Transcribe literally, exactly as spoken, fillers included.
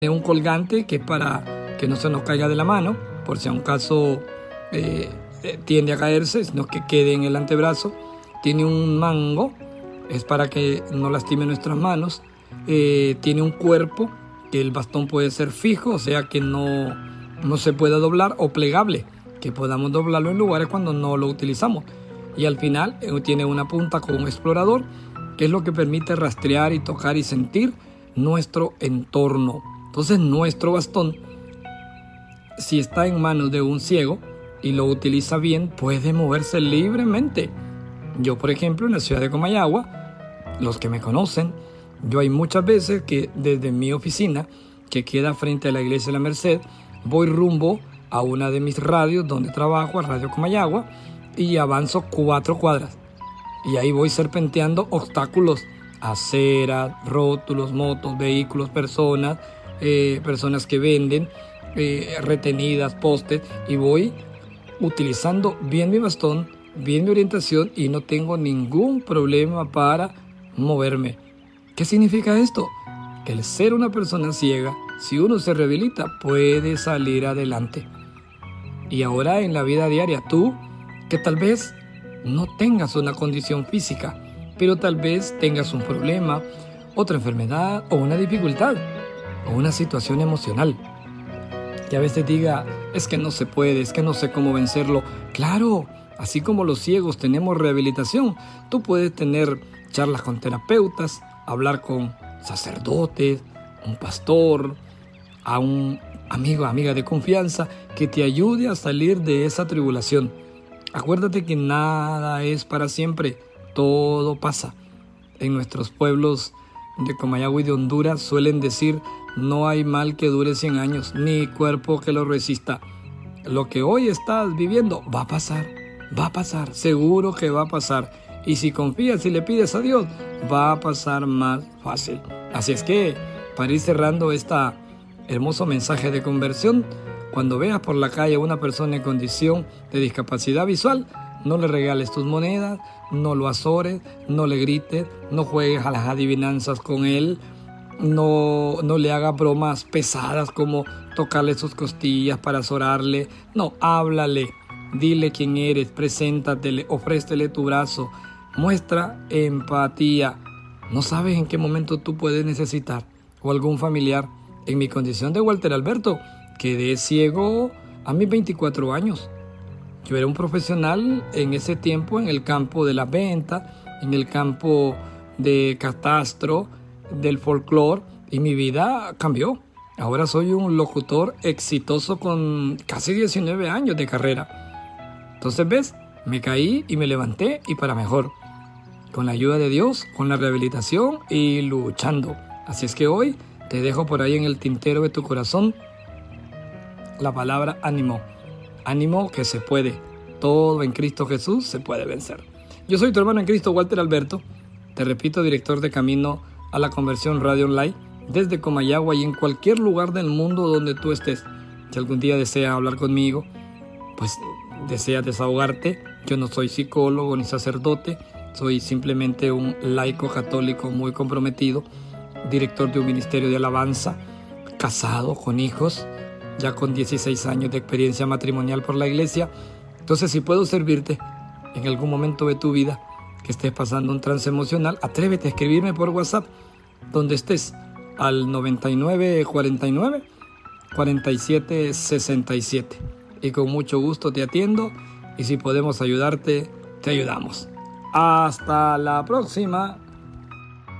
un colgante que es para que no se nos caiga de la mano, por si a un caso eh, eh, tiende a caerse, sino que quede en el antebrazo. Tiene un mango, es para que no lastime nuestras manos. Eh, tiene un cuerpo que el bastón puede ser fijo, o sea que no, no se pueda doblar, o plegable, que podamos doblarlo en lugares cuando no lo utilizamos. Y al final eh, tiene una punta con un explorador, que es lo que permite rastrear y tocar y sentir nuestro entorno. Entonces nuestro bastón, si está en manos de un ciego y lo utiliza bien, puede moverse libremente. Yo, por ejemplo, en la ciudad de Comayagua, los que me conocen, yo hay muchas veces que desde mi oficina, que queda frente a la iglesia de la Merced, voy rumbo a una de mis radios donde trabajo, a Radio Comayagua, y avanzo cuatro cuadras. Y ahí voy serpenteando obstáculos, aceras, rótulos, motos, vehículos, personas, eh, personas que venden, eh, retenidas, postes, y voy utilizando bien mi bastón, bien mi orientación, y no tengo ningún problema para moverme. ¿Qué significa esto? Que el ser una persona ciega, si uno se rehabilita, puede salir adelante. Y ahora en la vida diaria, tú, que tal vez no tengas una condición física, pero tal vez tengas un problema, otra enfermedad o una dificultad o una situación emocional, que a veces diga, es que no se puede, es que no sé cómo vencerlo. Claro, así como los ciegos tenemos rehabilitación, tú puedes tener charlas con terapeutas, hablar con sacerdotes, un pastor, a un amigo, amiga de confianza que te ayude a salir de esa tribulación. Acuérdate que nada es para siempre, todo pasa. En nuestros pueblos de Comayagua y de Honduras suelen decir, no hay mal que dure cien años, ni cuerpo que lo resista. Lo que hoy estás viviendo va a pasar, va a pasar, seguro que va a pasar. Y si confías y le pides a Dios, va a pasar más fácil. Así es que, para ir cerrando este hermoso mensaje de conversión, cuando veas por la calle a una persona en condición de discapacidad visual, no le regales tus monedas, no lo azores, no le grites, no juegues a las adivinanzas con él, no, no le hagas bromas pesadas como tocarle sus costillas para azorarle. No, háblale, dile quién eres, preséntatele, ofrécele tu brazo, muestra empatía. No sabes en qué momento tú puedes necesitar, o algún familiar. En mi condición de Walter Alberto, quedé ciego a mis veinticuatro años. Yo era un profesional en ese tiempo en el campo de la venta, en el campo de catastro, del folclore, y mi vida cambió. Ahora soy un locutor exitoso con casi diecinueve años de carrera. Entonces, ¿ves? Me caí y me levanté, y para mejor. Con la ayuda de Dios, con la rehabilitación y luchando. Así es que hoy te dejo por ahí en el tintero de tu corazón la palabra ánimo. Ánimo que se puede. Todo en Cristo Jesús se puede vencer. Yo soy tu hermano en Cristo, Walter Alberto. Te repito, director de Camino a la Conversión Radio Online, desde Comayagua y en cualquier lugar del mundo donde tú estés. Si algún día deseas hablar conmigo, pues deseas desahogarte, yo no soy psicólogo ni sacerdote, soy simplemente un laico católico muy comprometido, director de un ministerio de alabanza, casado con hijos, ya con dieciséis años de experiencia matrimonial por la iglesia. Entonces, si puedo servirte en algún momento de tu vida que estés pasando un trance emocional, atrévete a escribirme por WhatsApp, donde estés, al noventa y nueve cuarenta y nueve cuarenta y siete sesenta y siete. Y con mucho gusto te atiendo, y si podemos ayudarte, te ayudamos. Hasta la próxima.